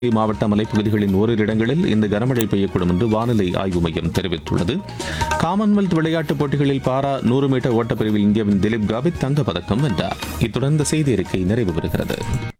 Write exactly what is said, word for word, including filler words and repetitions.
மாவட்ட மலைப்பகுதிகளின் ஓரிரு இடங்களில் இந்த கனமழை பெய்யக்கூடும் என்று வானிலை ஆய்வு மையம் தெரிவித்துள்ளது. காமன்வெல்த் விளையாட்டுப் போட்டிகளில் பாரா நூறு மீட்டர் ஓட்டப்பிரிவில் இந்தியாவின் திலீப் காவித் தங்கப்பதக்கம் வென்றார். இத்துடன் இந்த செய்தி அறிக்கை நிறைவு பெறுகிறது.